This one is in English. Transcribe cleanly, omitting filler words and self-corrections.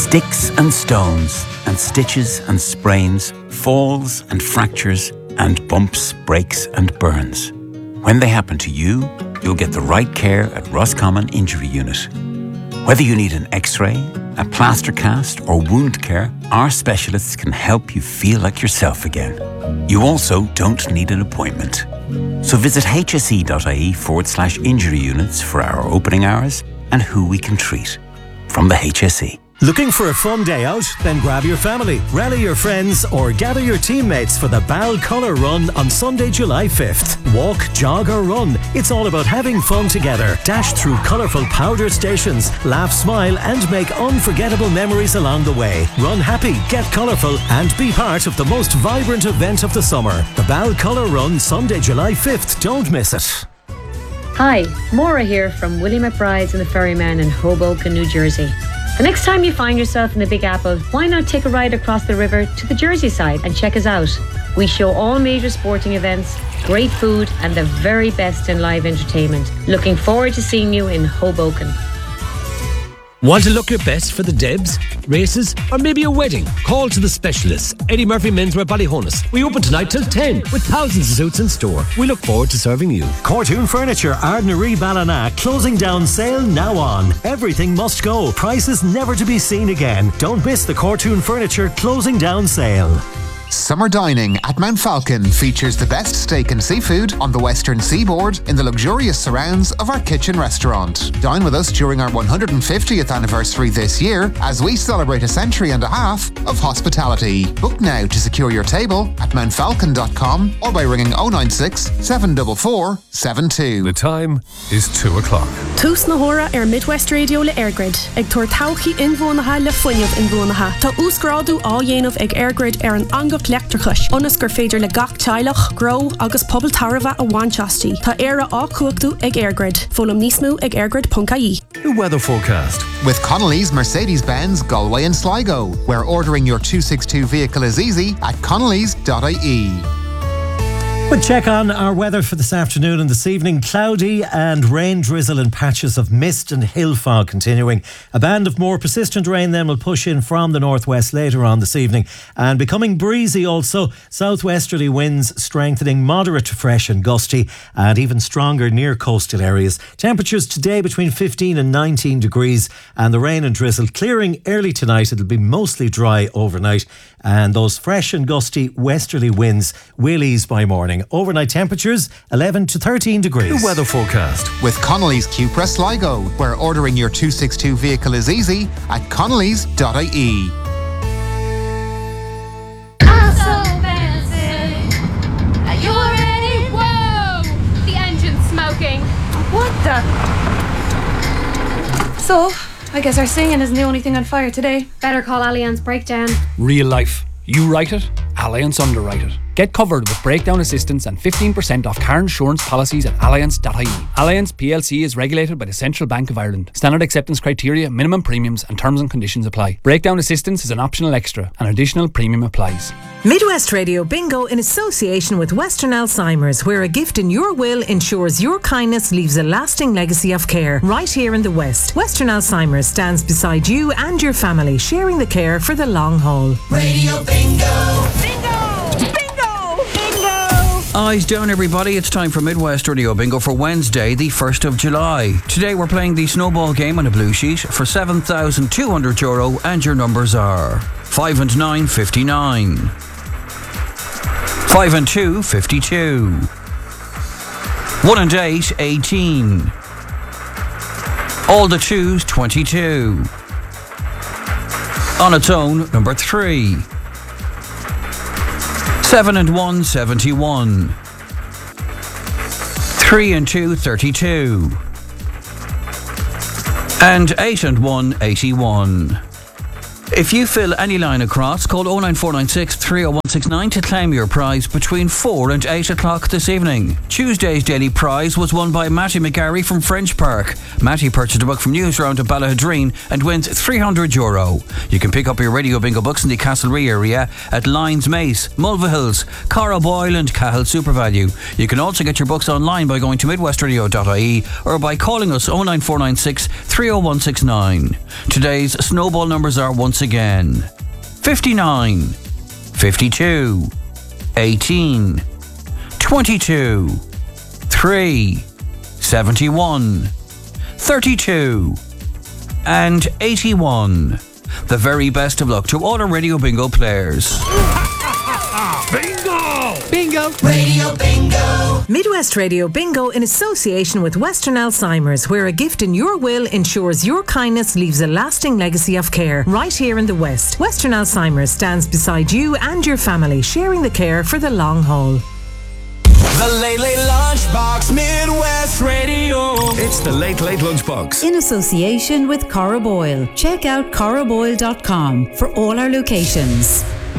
Sticks and stones and stitches and sprains, falls and fractures and bumps, breaks and burns. When they happen to you, you'll get the right care at Roscommon Injury Unit. Whether you need an X-ray, a plaster cast or wound care, our specialists can help you feel like yourself again. You also don't need an appointment. So visit hse.ie/injury units for our opening hours and who we can treat. From the HSE. Looking for a fun day out? Then grab your family, rally your friends or gather your teammates for the Bal Colour Run on Sunday, July 5th. Walk, jog or run. It's all about having fun together. Dash through colourful powder stations, laugh, smile and make unforgettable memories along the way. Run happy, get colourful and be part of the most vibrant event of the summer. The Bal Colour Run, Sunday, July 5th. Don't miss it. Hi, Maura here from Willie McBride's and the Ferryman in Hoboken, New Jersey. The next time you find yourself in the Big Apple, why not take a ride across the river to the Jersey side and check us out? We show all major sporting events, great food and the very best in live entertainment. Looking forward to seeing you in Hoboken. Want to look your best for the Debs, races or maybe a wedding? Call to the specialists. Eddie Murphy Menswear Ballyhonus. We open tonight till 10 with thousands of suits in store. We look forward to serving you. Cortoon Furniture, Ardnaree Ballina, closing down sale now on. Everything must go. Prices never to be seen again. Don't miss the Cortoon Furniture closing down sale. Summer dining at Mount Falcon features the best steak and seafood on the western seaboard in the luxurious surrounds of our kitchen restaurant. Dine with us during our 150th anniversary this year as we celebrate a century and a half of hospitality. Book now to secure your table at mountfalcon.com or by ringing 096 744 72. The time is 2 o'clock. Tús na hora Midwest Radio le Airgrid. Ag tuair tauchi inbhuanacha le foiineamh inbhuanacha. Tá úscrádu á dhéanamh ag Airgrid an angach leachtrachas. Onas gur féidir le gach teilech, grow agus pobl tarva a bhainteastí. Tá éire á cuachtú ag Airgrid. Fólam níos mó ag airgrid.ie. The weather forecast. With Connolly's Mercedes-Benz Galway and Sligo, where ordering your 262 vehicle is easy at connellys.ie. We'll check on our weather for this afternoon and this evening. Cloudy and rain drizzle and patches of mist and hill fog continuing. A band of more persistent rain then will push in from the northwest later on this evening and becoming breezy also. Southwesterly winds strengthening, moderate to fresh and gusty and even stronger near coastal areas. Temperatures today between 15 and 19 degrees and the rain and drizzle clearing early tonight. It'll be mostly dry overnight and those fresh and gusty westerly winds will ease by morning. Overnight temperatures 11 to 13 degrees. The weather forecast. With Connolly's Cupra Sligo, where ordering your 262 vehicle is easy at connellys.ie. I'm so fancy. Are you ready? Whoa! The engine's smoking. What the? So, I guess our singing isn't the only thing on fire today. Better call Allianz Breakdown. Real life. You write it, Allianz underwrite it. Get covered with breakdown assistance and 15% off car insurance policies at allianz.ie. Allianz PLC is regulated by the Central Bank of Ireland. Standard acceptance criteria, minimum premiums and terms and conditions apply. Breakdown assistance is an optional extra. An additional premium applies. Midwest Radio Bingo in association with Western Alzheimer's, where a gift in your will ensures your kindness leaves a lasting legacy of care right here in the West. Western Alzheimer's stands beside you and your family, sharing the care for the long haul. Radio Bingo! Bingo! Eyes down everybody, it's time for Midwest Radio Bingo for Wednesday the 1st of July. Today we're playing the snowball game on a blue sheet for €7,200 and your numbers are 5 and 9, 59. 5 and 2, 52. 1 and 8, 18. All the 2s, 22. On its own, number 3. 7 and 1, 71. 3 and 2, 32. And 8 and 1, 81. If you fill any line across, call 09496 30169 to claim your prize between 4 and 8 o'clock this evening. Tuesday's daily prize was won by Matty McGarry from French Park. Matty purchased a book from Newsround at Ballahadreen and wins €300. You can pick up your Radio Bingo books in the Castlerea area at Lyons Mace, Mulvihills, Cara Boyle and Cahill SuperValue. You can also get your books online by going to midwestradio.ie or by calling us 09496 30169. Today's snowball numbers are once once again. 59, 52, 18, 22, 3, 71, 32, and 81. The very best of luck to all our Radio Bingo players. Bingo! Bingo! Radio Bingo! Midwest Radio Bingo in association with Western Alzheimer's, where a gift in your will ensures your kindness leaves a lasting legacy of care. Right here in the West, Western Alzheimer's stands beside you and your family, sharing the care for the long haul. The Late Late Lunchbox, Midwest Radio. It's the Late Late Lunchbox. In association with Cora Boyle. Check out coraboyle.com for all our locations.